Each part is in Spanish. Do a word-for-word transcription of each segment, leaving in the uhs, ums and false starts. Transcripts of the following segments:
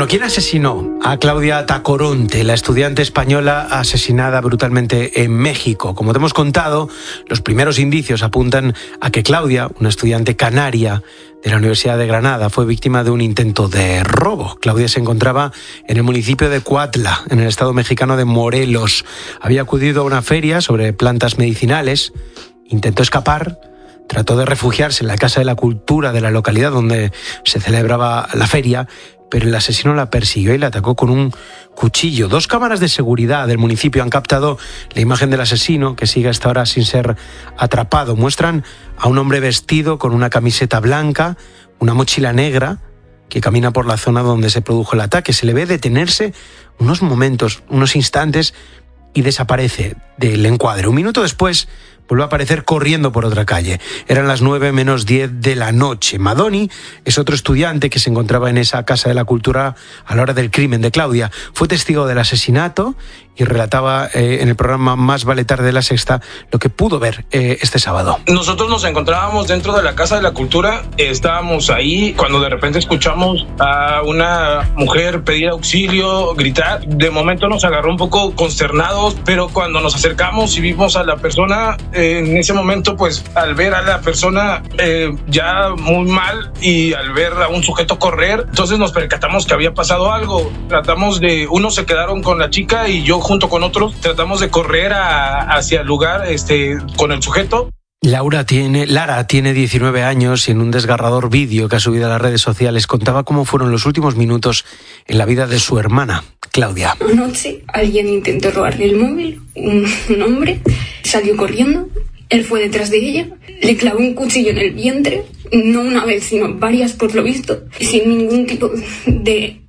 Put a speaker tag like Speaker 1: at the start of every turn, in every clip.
Speaker 1: Bueno, ¿quién asesinó a Claudia Tacoronte, la estudiante española asesinada brutalmente en México? Como te hemos contado, los primeros indicios apuntan a que Claudia, una estudiante canaria de la Universidad de Granada, fue víctima de un intento de robo. Claudia se encontraba en el municipio de Cuautla, en el estado mexicano de Morelos. Había acudido a una feria sobre plantas medicinales, intentó escapar, trató de refugiarse en la Casa de la Cultura de la localidad donde se celebraba la feria, pero el asesino la persiguió y la atacó con un cuchillo. Dos cámaras de seguridad del municipio han captado la imagen del asesino, que sigue hasta ahora sin ser atrapado. Muestran a un hombre vestido con una camiseta blanca, una mochila negra, que camina por la zona donde se produjo el ataque. Se le ve detenerse unos momentos, unos instantes, y desaparece del encuadre. Un minuto después vuelve a aparecer corriendo por otra calle. Eran las nueve menos diez de la noche. Madoni es otro estudiante que se encontraba en esa Casa de la Cultura a la hora del crimen de Claudia. Fue testigo del asesinato y relataba eh, en el programa Más vale tarde de La Sexta lo que pudo ver eh, este sábado.
Speaker 2: Nosotros nos encontrábamos dentro de la Casa de la Cultura, estábamos ahí cuando de repente escuchamos a una mujer pedir auxilio, gritar. De momento nos agarró un poco consternados, pero cuando nos acercamos y vimos a la persona, eh, en ese momento, pues al ver a la persona eh, ya muy mal y al ver a un sujeto correr, entonces nos percatamos que había pasado algo. Tratamos de, unos se quedaron con la chica y yo junto con otros tratamos de correr a, hacia el lugar este, con el sujeto.
Speaker 1: Laura tiene, Lara tiene diecinueve años y en un desgarrador vídeo que ha subido a las redes sociales contaba cómo fueron los últimos minutos en la vida de su hermana, Claudia.
Speaker 3: Anoche alguien intentó robarle el móvil, un, un hombre salió corriendo, él fue detrás de ella, le clavó un cuchillo en el vientre, no una vez sino varias por lo visto, sin ningún tipo de,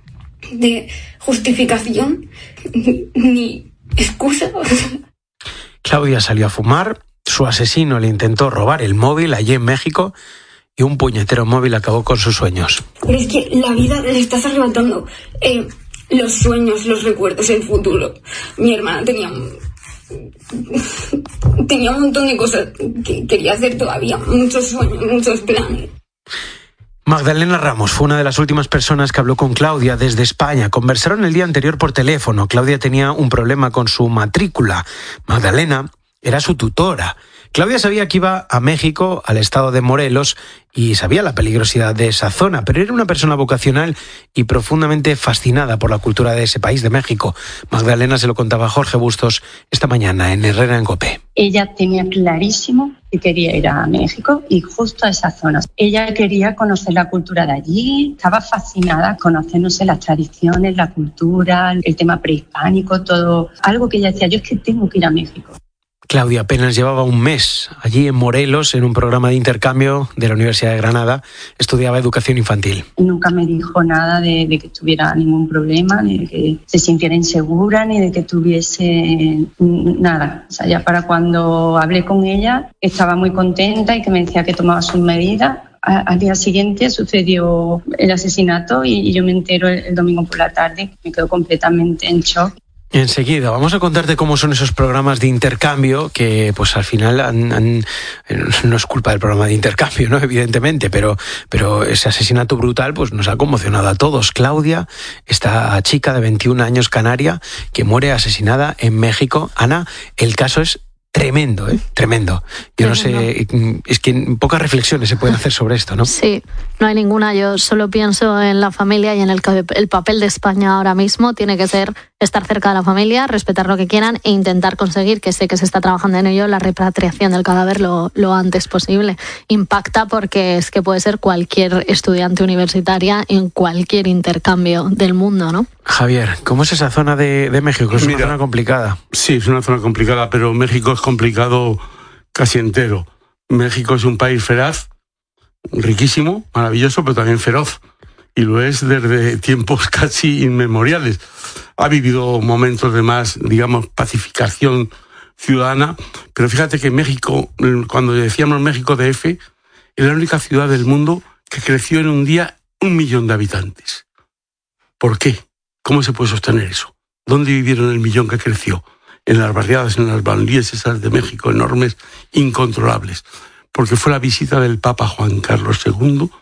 Speaker 3: de justificación ni excusa.
Speaker 1: Claudia salió a fumar. Su asesino le intentó robar el móvil allí en México y un puñetero móvil acabó con sus sueños.
Speaker 3: Pero es que la vida le estás arrebatando eh, los sueños, los recuerdos, el futuro. Mi hermana tenía, tenía un montón de cosas que quería hacer todavía, muchos sueños, muchos planes.
Speaker 1: Magdalena Ramos fue una de las últimas personas que habló con Claudia desde España. Conversaron el día anterior por teléfono. Claudia tenía un problema con su matrícula. Magdalena era su tutora. Claudia sabía que iba a México, al estado de Morelos, y sabía la peligrosidad de esa zona, pero era una persona vocacional y profundamente fascinada por la cultura de ese país, de México. Magdalena se lo contaba a Jorge Bustos esta mañana en Herrera en Cope.
Speaker 4: Ella tenía clarísimo que quería ir a México y justo a esas zonas. Ella quería conocer la cultura de allí, estaba fascinada conociéndose las tradiciones, la cultura, el tema prehispánico, todo. Algo que ella decía, yo es que tengo que ir a México.
Speaker 1: Claudia apenas llevaba un mes allí en Morelos, en un programa de intercambio de la Universidad de Granada. Estudiaba educación infantil.
Speaker 4: Nunca me dijo nada de, de que tuviera ningún problema, ni de que se sintiera insegura, ni de que tuviese nada. O sea, ya para cuando hablé con ella, estaba muy contenta y que me decía que tomaba sus medidas. Al día siguiente sucedió el asesinato y yo me entero el, el domingo por la tarde. Me quedo completamente en shock.
Speaker 1: Enseguida, vamos a contarte cómo son esos programas de intercambio que, pues al final, han, han, no es culpa del programa de intercambio, ¿no? Evidentemente, pero, pero ese asesinato brutal pues nos ha conmocionado a todos. Claudia, esta chica de veintiún años canaria que muere asesinada en México. Ana, el caso es tremendo, ¿eh? Tremendo. Yo no sé, es que pocas reflexiones se pueden hacer sobre esto, ¿no?
Speaker 5: Sí, no hay ninguna. Yo solo pienso en la familia y en el, el papel de España ahora mismo. Tiene que ser estar cerca de la familia, respetar lo que quieran e intentar conseguir, que sé que se está trabajando en ello, la repatriación del cadáver lo, lo antes posible. Impacta porque es que puede ser cualquier estudiante universitaria en cualquier intercambio del mundo, ¿no?
Speaker 1: Javier, ¿cómo es esa zona de, de México? Es
Speaker 6: Mira,
Speaker 1: una zona complicada.
Speaker 6: Sí, es una zona complicada, pero México es complicado casi entero. México es un país feraz, riquísimo, maravilloso, pero también feroz. Y lo es desde tiempos casi inmemoriales. Ha vivido momentos de más, digamos, pacificación ciudadana, pero fíjate que México, cuando decíamos México D F, es la única ciudad del mundo que creció en un día un millón de habitantes. ¿Por qué? ¿Cómo se puede sostener eso? ¿Dónde vivieron el millón que creció? En las barriadas, en las banlieues esas de México, enormes, incontrolables. Porque fue la visita del Papa Juan Carlos segundo